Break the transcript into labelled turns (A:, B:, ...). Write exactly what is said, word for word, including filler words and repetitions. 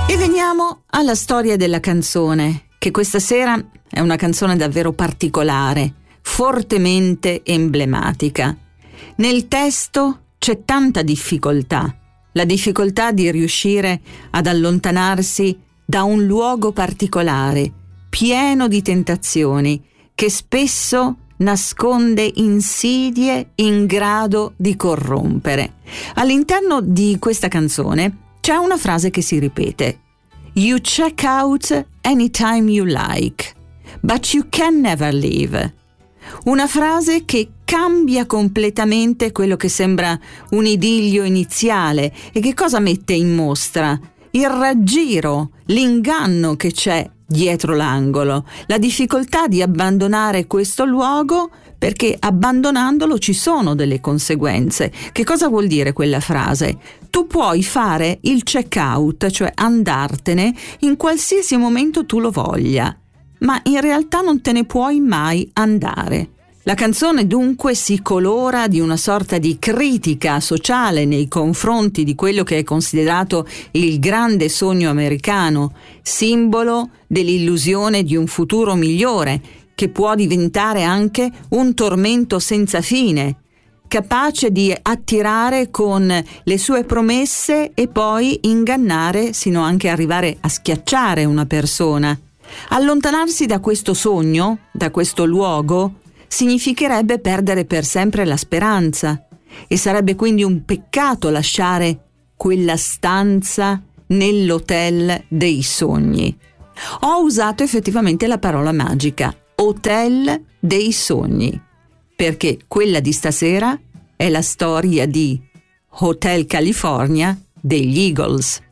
A: E veniamo alla storia della canzone, che questa sera è una canzone davvero particolare, fortemente emblematica. Nel testo c'è tanta difficoltà, la difficoltà di riuscire ad allontanarsi da un luogo particolare, pieno di tentazioni, che spesso nasconde insidie in grado di corrompere. All'interno di questa canzone c'è una frase che si ripete: You check out anytime you like, but you can never leave. Una frase che cambia completamente quello che sembra un idillio iniziale e che cosa mette in mostra? Il raggiro, l'inganno che c'è dietro l'angolo, la difficoltà di abbandonare questo luogo, perché abbandonandolo ci sono delle conseguenze. Che cosa vuol dire quella frase? Tu puoi fare il check out, cioè andartene in qualsiasi momento tu lo voglia, ma in realtà non te ne puoi mai andare. La canzone dunque si colora di una sorta di critica sociale nei confronti di quello che è considerato il grande sogno americano, simbolo dell'illusione di un futuro migliore, che può diventare anche un tormento senza fine, capace di attirare con le sue promesse e poi ingannare sino anche arrivare a schiacciare una persona. Allontanarsi da questo sogno, da questo luogo, significherebbe perdere per sempre la speranza e sarebbe quindi un peccato lasciare quella stanza nell'hotel dei sogni. Ho usato effettivamente la parola magica, hotel dei sogni, perché quella di stasera è la storia di Hotel California degli Eagles.